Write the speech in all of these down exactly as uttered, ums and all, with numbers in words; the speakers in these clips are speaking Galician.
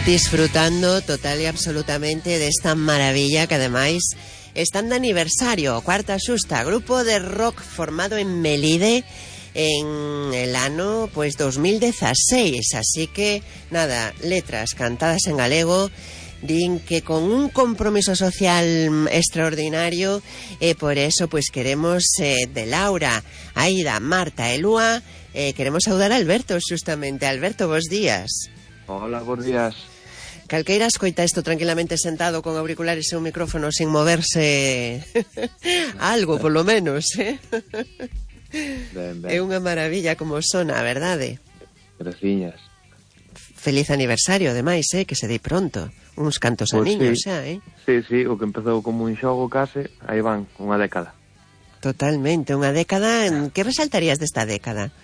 disfrutando total e absolutamente desta maravilla que ademais están de aniversario, cuarta xusta, grupo de rock formado en Melide en el ano pues dos mil dieciséis, así que nada, letras cantadas en galego. Din que con un compromiso social extraordinario e eh, por eso pues queremos eh, de Laura, Aida, Marta e Lúa eh, queremos saudar a Alberto justamente. Alberto, bons días. Hola, bons días. Calqueira escoita isto tranquilamente sentado con auriculares e un micrófono sin moverse algo, polo menos, eh? Ben, ben. É unha maravilla como sona, a verdade? Graciñas. Feliz aniversario, ademais, eh? Que se dei pronto. Uns cantos pues aniños sí. xa, eh? Sí, sí, o que empezou como un xogo case, aí van, unha década. Totalmente, unha década. Que resaltarías desta década?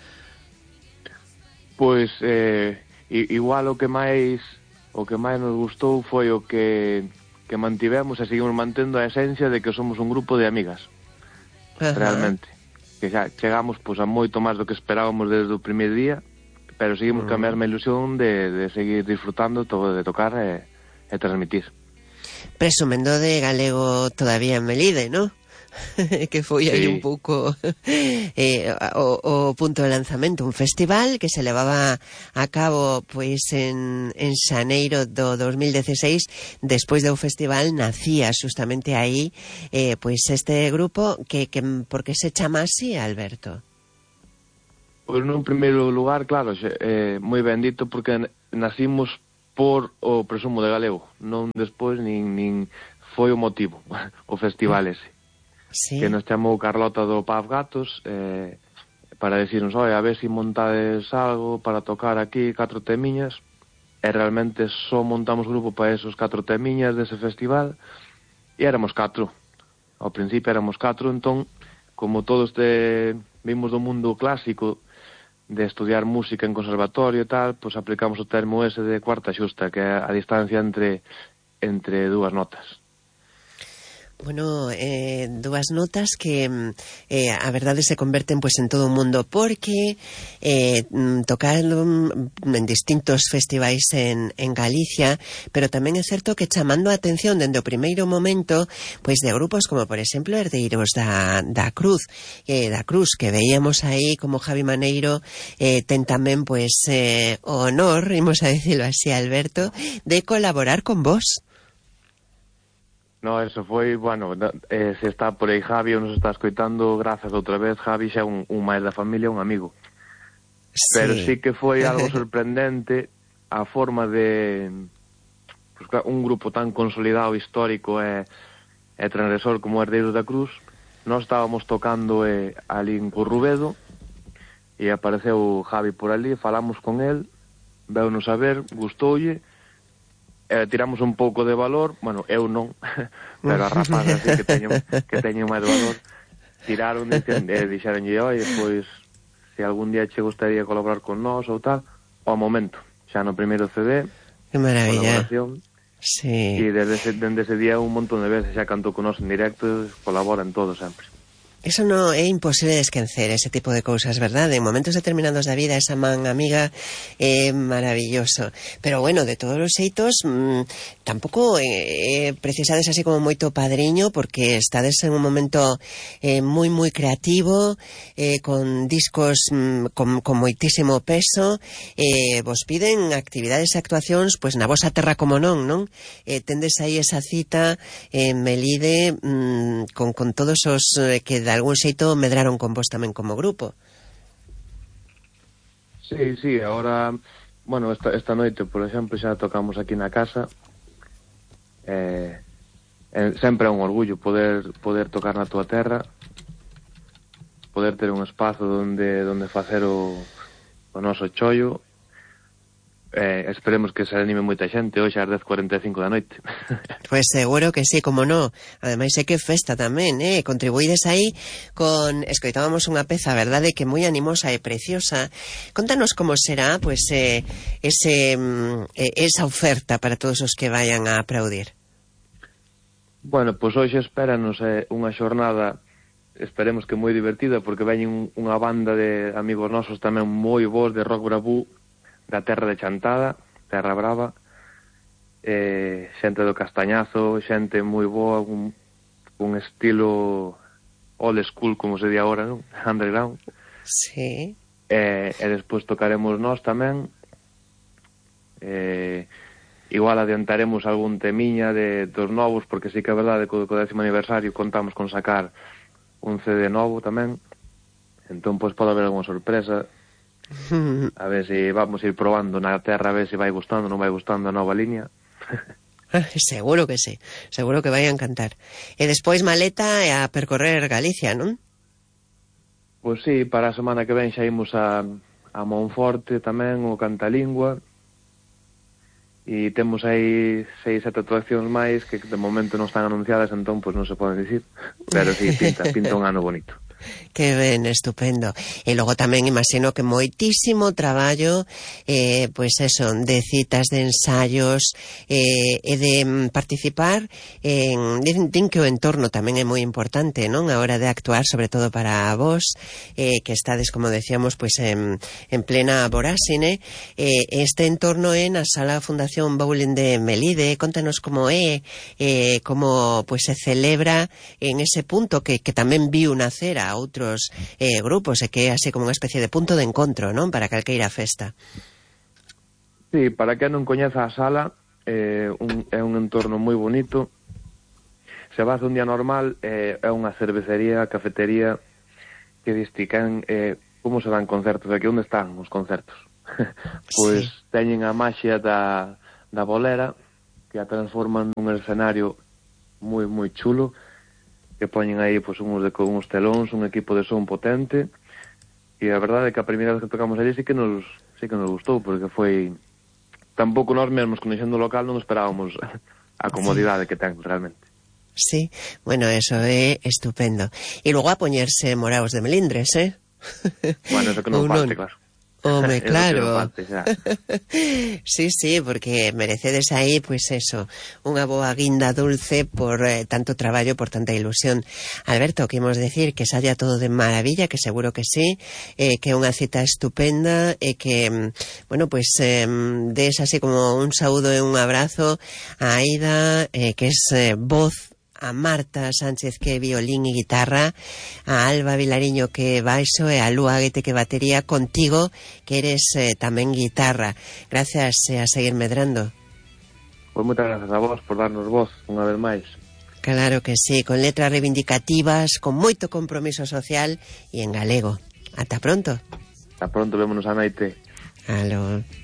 Pois, eh, igual o que máis o que máis nos gustou foi o que que mantivemos e seguimos mantendo a esencia de que somos un grupo de amigas. Ajá. Realmente. Que xa chegamos pois, a moito máis do que esperábamos desde o primeiro día, pero seguimos uh-huh. con a mesma ilusión de, de seguir disfrutando todo, de tocar e, e transmitir. Presumendo de galego todavía en Melide, ¿no? Que foi sí. aí un pouco eh, o, o punto de lanzamento, un festival que se levaba a cabo pois en, en xaneiro do dos mil dieciséis. Despois do festival nacía justamente aí eh, pois este grupo que, que por que se chama así, Alberto? Pois nun primeiro lugar, claro, eh, moi ben dito, porque nacimos por o presumo de galego, non despois nin, nin foi o motivo o festival ese. Sí. Que nos chamou Carlota do Paz Gatos eh, para decirnos, oi, a ver se si montades algo para tocar aquí catro temiñas, e realmente só montamos grupo para esos catro temiñas dese festival, e éramos catro. Ao principio éramos catro, entón, como todos de, vimos do mundo clásico de estudiar música en conservatorio e tal, pois aplicamos o termo ese de cuarta xusta, que é a distancia entre, entre dúas notas. Bueno, eh, dúas notas que eh, a verdade se converten pues en todo o mundo, porque eh, tocaron en distintos festivais en, en Galicia, pero tamén é certo que chamando a atención dende o primeiro momento pois de grupos como por exemplo herdeiros da, da Cruz, eh, da Cruz que veíamos aí como Javi Maneiro eh, ten tamén pois eh, o honor, imos a dicilo así, Alberto, de colaborar con vos. No, eso foi, bueno, eh, se está por aí Javi ou nos está escoitando, grazas outra vez, Javi xa un, un máis da familia, un amigo. Sí. Pero sí que foi algo sorprendente a forma de pues, un grupo tan consolidado, histórico e, e transgresor como Herdeiros da Cruz. Nós estábamos tocando eh, ali en Corrubedo e apareceu Javi por ali, falamos con el, veunos a ver, gustoulle. Eh, tiramos un pouco de valor, bueno, eu non, pero a rapazas así que teño, que teño máis valor, tiraron e eh, dixeronlle, oi, pois, se algún día che gustaría colaborar con nós ou tal, ao momento, xa no primeiro C D, que maravilla, colaboración, sí. E desde ese, desde ese día un montón de veces xa cantou con nós en directo, colabora en todo sempre. Eso no é imposible de esquecer, ese tipo de cousas, verdade? En momentos determinados da vida esa man amiga é maravilloso. Pero bueno, de todos os xeitos mmm, tampouco eh, precisades así como moito padriño, porque estades en un momento eh, moi moi creativo, eh, con discos mmm, con, con moitísimo peso, eh, vos piden actividades e actuacións pois na vosa terra como non, non? Eh, tendes aí esa cita en Melide mmm, con, con todos os eh, que de algún xeito medraron con vos tamén como grupo. Sí, sí, agora, bueno, esta, esta noite, por exemplo, xa tocamos aquí na casa. Eh, eh, sempre é un orgullo poder poder tocar na tua terra, poder ter un espazo donde donde facer o, o noso chollo. Eh, esperemos que se anime moita xente hoxe ás dez cuarenta e cinco da noite. Pois pues seguro que sí, como no. Ademais é que festa tamén, eh? Contribuídes aí con... Escoitábamos unha peza, verdade, que moi animosa e preciosa. Contanos como será, pois, pues, eh, ese, eh, esa oferta para todos os que vayan a aplaudir. Bueno, pois pues hoxe espéranos eh, unha xornada, esperemos que moi divertida, porque veñen unha banda de amigos nosos tamén moi bons de rock bravú, da terra de Chantada, Terra Brava, eh, xente do Castañazo, xente moi boa, un, un estilo old school, como se di agora, non? Underground. Sí. E, e despois tocaremos nós tamén. Eh, igual adiantaremos algún temiña de dos novos, porque sí que é verdade que co décimo aniversario contamos con sacar un C D novo tamén. Entón, pois, pode haber alguna sorpresa. A ver se vamos a ir probando na terra, a ver se vai gustando, non vai gustando a nova línea. Seguro que sí, seguro que vai a encantar. E despois maleta e a percorrer Galicia, non? Pois sí, para a semana que ven xa imos a, a Monforte tamén, o Cantalingua, e temos aí seis, sete actuacións máis que de momento non están anunciadas, entón pois non se poden dicir, pero sí, pinta, pinta un ano bonito. Que ben, estupendo. E logo tamén imagino que moitísimo traballo, eh, pois eso, de citas, de ensayos, eh, e de mm, participar en, din, din que o entorno tamén é moi importante, non? A hora de actuar, sobre todo para vos, eh, que estades, como decíamos, pois en, en plena vorásine. Eh, este entorno é na Sala Fundación Bowling de Melide. Contanos como é, eh, como pois se celebra en ese punto que, que tamén viu nacer a outros eh, grupos, e que é así como unha especie de punto de encontro, non? Para calqueira festa. Sí, para quen non coñeza a sala, eh, un, é un entorno moi bonito. Se vas un día normal, eh, é unha cervecería, cafetería, que distican eh, como se dan concertos, aquí onde están os concertos. Pois sí. Teñen a maxia da, da bolera, que a transforman nun escenario moi, moi chulo, que poñen aí pois, uns, de, uns telóns, un equipo de son potente, e a verdade é que a primeira vez que tocamos allí sí que nos, sí que nos gustou, porque foi... Tampouco nós mesmos, conhecendo o local, non esperábamos a comodidade sí. que ten realmente. Sí, bueno, eso é estupendo. E logo a poñerse moraos de melindres, eh? Bueno, eso que non falte, claro. Home, claro. Falte, Sí, sí, porque merecedes aí, pois pues eso, unha boa guinda dulce por eh, tanto traballo, por tanta ilusión. Alberto, que imos decir que saia todo de maravilla, que seguro que sí, eh, que é unha cita estupenda, e que, bueno, pois pues, eh, des así como un saúdo e un abrazo a Aida, eh, que es eh, voz, a Marta Sánchez, que é violín e guitarra, a Alba Vilariño, que é baixo, e a Lúa Aguete, que é batería, contigo, que eres eh, tamén guitarra. Gracias, e eh, a seguir medrando. Pois moitas grazas a vos por darnos voz unha vez máis. Claro que sí, con letras reivindicativas, con moito compromiso social e en galego. Ata pronto. Ata pronto, vémonos a noite. Aló.